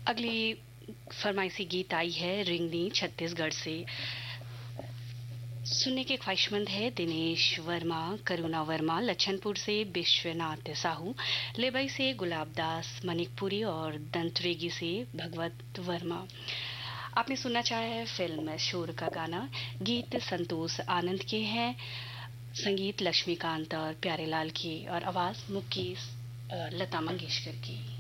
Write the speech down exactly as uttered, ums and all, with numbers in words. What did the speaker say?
अगली फरमाइशी गीत आई है रिंगनी छत्तीसगढ़ से। सुनने के ख्वाहिशमंद है दिनेश वर्मा, करुणा वर्मा लच्छनपुर से, विश्वनाथ साहू लेबई से, गुलाब दास मनिकपुरी और दंतरेगी से भगवत वर्मा। आपने सुनना चाहा है फिल्म शोर का गाना। गीत संतोष आनंद के हैं, संगीत लक्ष्मीकांत और प्यारेलाल की और आवाज मुकेश लता मंगेशकर की।